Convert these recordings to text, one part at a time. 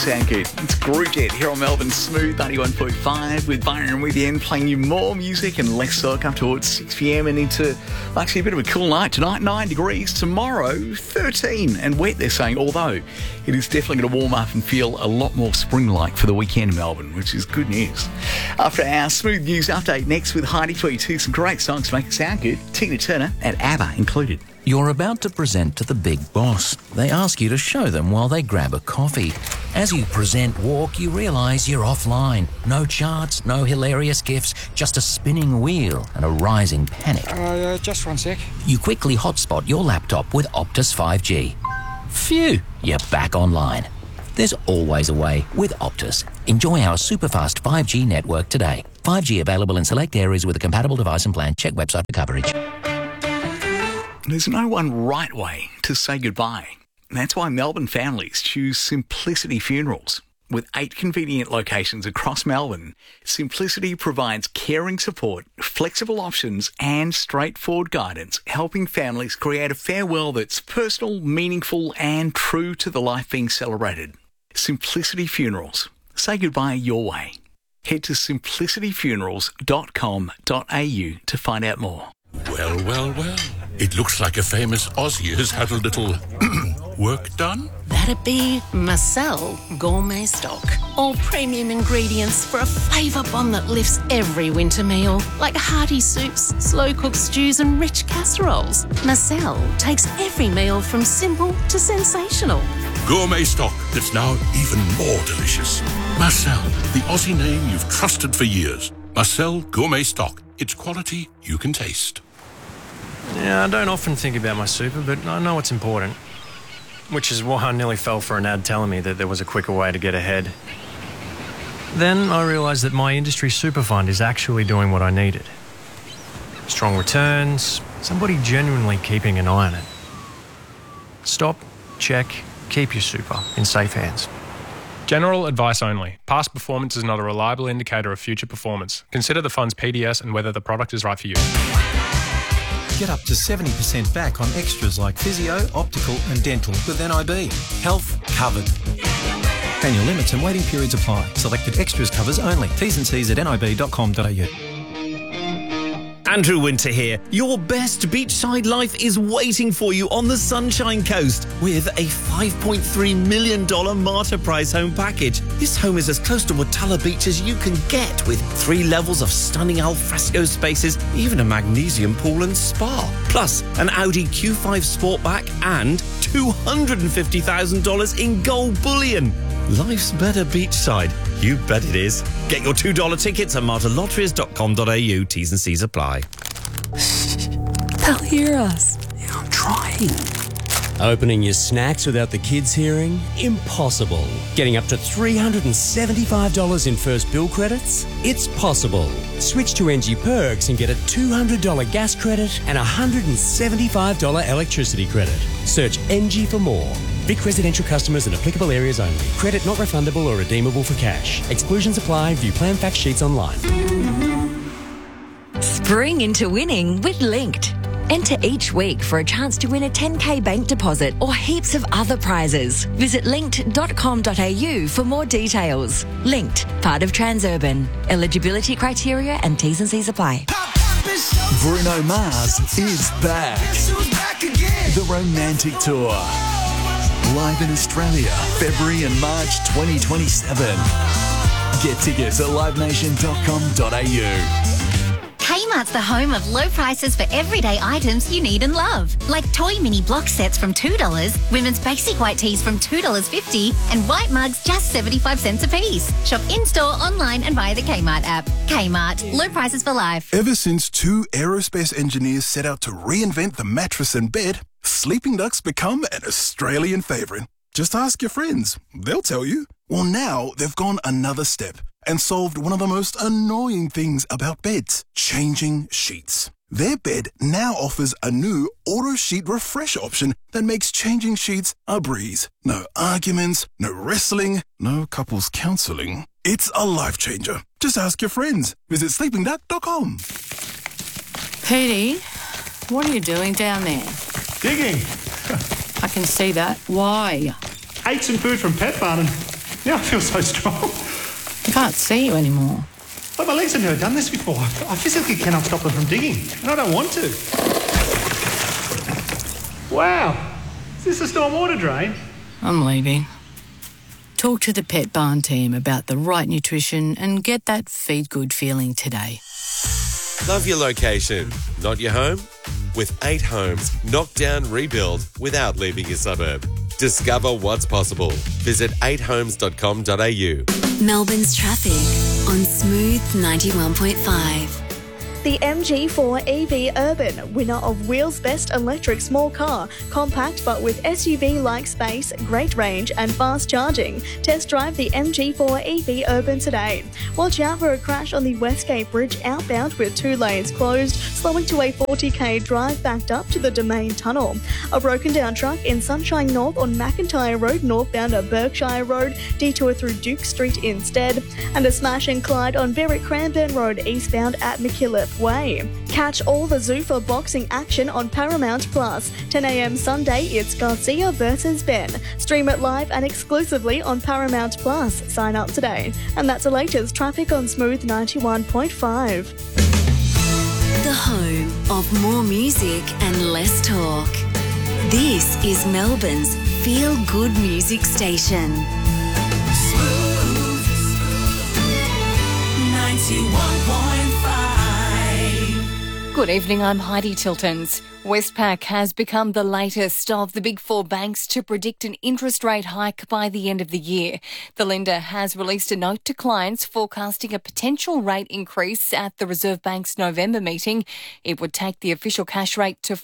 sound good. It's Groovjet here on Melbourne Smooth 91.5 with Byron with you, playing you more music and less talk up towards 6 p.m. and into actually a bit of a cool night tonight. 9 degrees. Tomorrow, 13 and wet, they're saying, although it is definitely going to warm up and feel a lot more spring-like for the weekend in Melbourne, which is good news. After our Smooth News update next with Heidi for you too, some great songs to make it sound good. Tina Turner and ABBA included. You're about to present to the big boss. They ask you to show them while they grab a coffee. As you present walk, you realise you're offline. No charts, no hilarious gifs, just a spinning wheel and a rising panic. Just 1 sec. You quickly hotspot your laptop with Optus 5G. Phew, you're back online. There's always a way with Optus. Enjoy our superfast 5G network today. 5G available in select areas with a compatible device and plan. Check website for coverage. There's no one right way to say goodbye. That's why Melbourne families choose Simplicity Funerals. With 8 convenient locations across Melbourne, Simplicity provides caring support, flexible options and straightforward guidance, helping families create a farewell that's personal, meaningful and true to the life being celebrated. Simplicity Funerals. Say goodbye your way. Head to simplicityfunerals.com.au to find out more. Well, well, well. It looks like a famous Aussie has had a little work done. That'd be Marcel Gourmet Stock. All premium ingredients for a flavour bomb that lifts every winter meal, like hearty soups, slow-cooked stews and rich casseroles. Marcel takes every meal from simple to sensational. Gourmet stock that's now even more delicious. Marcel, the Aussie name you've trusted for years. Marcel Gourmet Stock. It's quality you can taste. Yeah, I don't often think about my super, but I know it's important. Which is why I nearly fell for an ad telling me that there was a quicker way to get ahead. Then I realised that my industry super fund is actually doing what I needed. Strong returns, somebody genuinely keeping an eye on it. Stop, check, keep your super in safe hands. General advice only. Past performance is not a reliable indicator of future performance. Consider the fund's PDS and whether the product is right for you. Get up to 70% back on extras like physio, optical and dental with NIB. Health covered. Annual limits and waiting periods apply. Selected extras covers only. T's and C's at nib.com.au. Andrew Winter here. Your best beachside life is waiting for you on the Sunshine Coast with a $5.3 million Marta Prize home package. This home is as close to Watala Beach as you can get, with 3 levels of stunning alfresco spaces, even a magnesium pool and spa. Plus, an Audi Q5 Sportback and $250,000 in gold bullion. Life's better beachside. You bet it is. Get your $2 tickets at martalotteries.com.au. T's and C's apply. They'll hear us. I'm trying. Opening your snacks without the kids hearing? Impossible. Getting up to $375 in first bill credits? It's possible. Switch to NG Perks and get a $200 gas credit and a $175 electricity credit. Search NG for more. Vic residential customers in applicable areas only. Credit not refundable or redeemable for cash. Exclusions apply. View plan fact sheets online. Spring into winning with Linked. Enter each week for a chance to win a 10k bank deposit or heaps of other prizes. Visit linked.com.au for more details. Linked, part of Transurban. Eligibility criteria and T's and C's apply. Bruno Mars is back. The Romantic Tour. Live in Australia, February and March 2027. Get tickets at livenation.com.au. Kmart's the home of low prices for everyday items you need and love. Like toy mini block sets from $2, women's basic white tees from $2.50, and white mugs just 75 cents a piece. Shop in-store, online and via the Kmart app. Kmart, low prices for life. Ever since 2 aerospace engineers set out to reinvent the mattress and bed, Sleeping Duck's become an Australian favourite. Just ask your friends. They'll tell you. Well, now they've gone another step and solved one of the most annoying things about beds, changing sheets. Their bed now offers a new auto sheet refresh option that makes changing sheets a breeze. No arguments, no wrestling, no couples counselling. It's a life changer. Just ask your friends. Visit sleepingduck.com. Petey, what are you doing down there? Digging. I can see that. Why? Ate some food from Pet Barn and Now I feel so strong. I can't see you anymore. But my legs have never done this before. I physically cannot stop them from digging, and I don't want to. Wow. Is this a stormwater drain? I'm leaving. Talk to the Pet Barn team about the right nutrition and get that feed good feeling today. Love your location, not your home? With 8 homes, knock down, rebuild without leaving your suburb. Discover what's possible. Visit 8homes.com.au. Melbourne's traffic on Smooth 91.5. The MG4 EV Urban, winner of Wheels Best Electric Small Car, compact but with SUV-like space, great range and fast charging. Test drive the MG4 EV Urban today. Watch out for a crash on the Westgate Bridge outbound with 2 lanes closed, slowing to a 40k drive backed up to the Domain Tunnel. A broken down truck in Sunshine North on McIntyre Road northbound at Berkshire Road, detour through Duke Street instead. And a smash and collide on Berwick Cranbourne Road eastbound at McKillop Way. Catch all the Zuffa boxing action on Paramount Plus. 10 a.m. Sunday, it's Garcia versus Ben. Stream it live and exclusively on Paramount Plus. Sign up today. And that's the latest traffic on Smooth 91.5. The home of more music and less talk. This is Melbourne's feel-good music station. Smooth 91.5. Good evening, I'm Heidi Tiltons. Westpac has become the latest of the big 4 banks to predict an interest rate hike by the end of the year. The lender has released a note to clients forecasting a potential rate increase at the Reserve Bank's November meeting. It would take the official cash rate to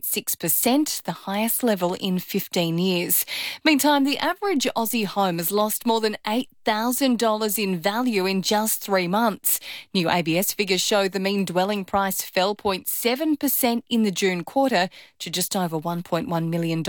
4.6%, the highest level in 15 years. Meantime, the average Aussie home has lost more than $8,000 in value in just 3 months. New ABS figures show the mean dwelling price fell 0.7% in the June quarter to just over $1.1 million.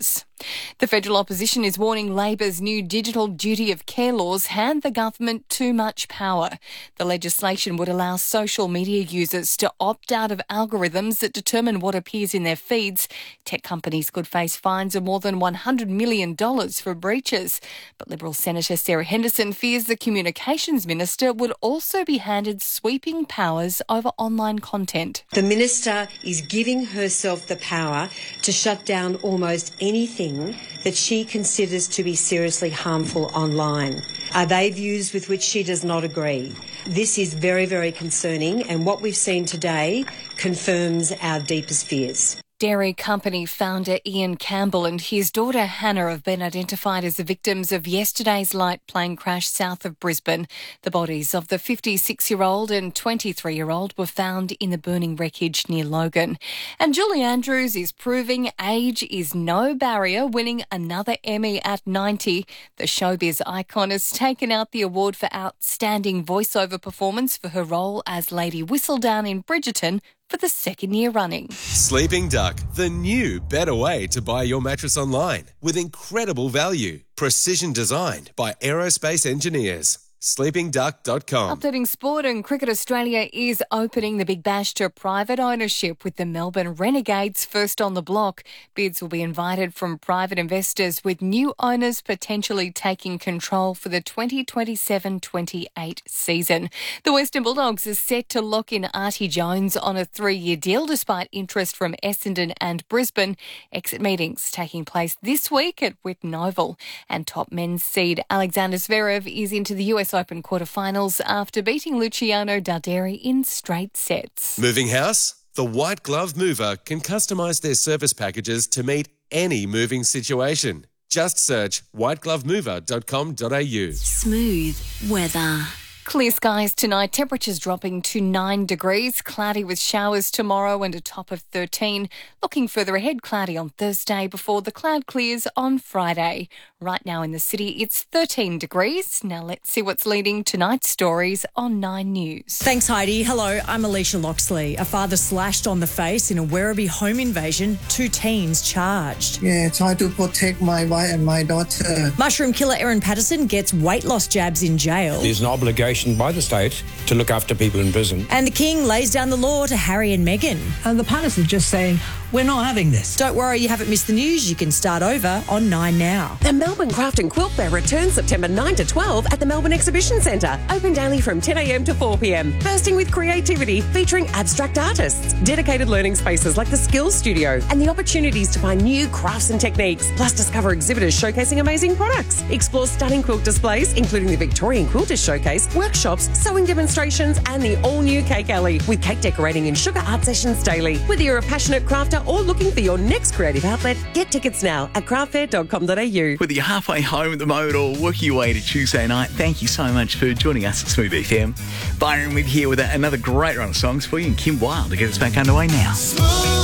The federal opposition is warning Labor's new digital duty of care laws hand the government too much power. The legislation would allow social media users to opt out of algorithms that determine what appears in their feeds. Tech companies could face fines of more than $100 million for breaches. But Liberal Senator Sarah Henderson fears the Communications Minister would also be handed sweeping powers over online content. The Minister is giving herself the power to shut down almost anything that she considers to be seriously harmful online. Are they views with which she does not agree? This is very, very concerning, and what we've seen today confirms our deepest fears. Dairy company founder Ian Campbell and his daughter Hannah have been identified as the victims of yesterday's light plane crash south of Brisbane. The bodies of the 56-year-old and 23-year-old were found in the burning wreckage near Logan. And Julie Andrews is proving age is no barrier, winning another Emmy at 90. The showbiz icon has taken out the award for outstanding voiceover performance for her role as Lady Whistledown in Bridgerton for the 2nd year running. Sleeping Duck, the new, better way to buy your mattress online with incredible value. Precision designed by aerospace engineers. sleepingduck.com. Updating sport, and Cricket Australia is opening the Big Bash to private ownership with the Melbourne Renegades first on the block. Bids will be invited from private investors, with new owners potentially taking control for the 2027-28 season. The Western Bulldogs is set to lock in Artie Jones on a 3-year deal despite interest from Essendon and Brisbane. Exit meetings taking place this week at Whitten Oval. And top men's seed Alexander Zverev is into the US Open quarterfinals after beating Luciano Darderi in straight sets. Moving house? The White Glove Mover can customise their service packages to meet any moving situation. Just search whiteglovemover.com.au. Smooth weather. Clear skies tonight, temperatures dropping to 9 degrees, cloudy with showers tomorrow and a top of 13. Looking further ahead, cloudy on Thursday before the cloud clears on Friday. Right now in the city, it's 13 degrees. Now let's see what's leading tonight's stories on 9 News. Thanks, Heidi. Hello, I'm Alicia Loxley. A father slashed on the face in a Werribee home invasion, 2 teens charged. Yeah, trying to protect my wife and my daughter. Mushroom killer Erin Patterson gets weight loss jabs in jail. There's an obligation by the state to look after people in prison. And the King lays down the law to Harry and Meghan. And the palace is just saying, We're not having this. Don't worry, you haven't missed the news. You can start over on 9 now. The Melbourne Craft and Quilt Fair returns September 9 to 12 at the Melbourne Exhibition Centre. Open daily from 10 a.m. to 4 p.m. Bursting with creativity, featuring abstract artists, dedicated learning spaces like the Skills Studio, and the opportunities to find new crafts and techniques. Plus, discover exhibitors showcasing amazing products. Explore stunning quilt displays, including the Victorian Quilters Showcase, workshops, sewing demonstrations, and the all-new Cake Alley, with cake decorating and sugar art sessions daily. Whether you're a passionate crafter or looking for your next creative outlet, get tickets now at craftfair.com.au. Whether you're halfway home at the moment or working your way to Tuesday night, thank you so much for joining us at Smooth FM. Byron with here with another great run of songs for you, and Kim Wilde to get us back underway now.